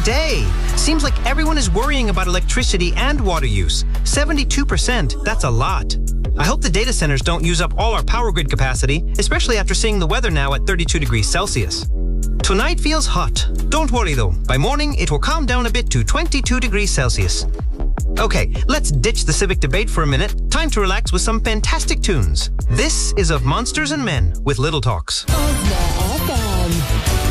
day. Seems like everyone is worrying about electricity and water use. 72%, that's a lot. I hope the data centers don't use up all our power grid capacity, especially after seeing the weather now at 32 degrees Celsius. Tonight feels hot. Don't worry though, by morning it will calm down a bit to 22 degrees Celsius. Okay, let's ditch the civic debate for a minute. Time to relax with some fantastic tunes. This is of Monsters and Men with Little Talks.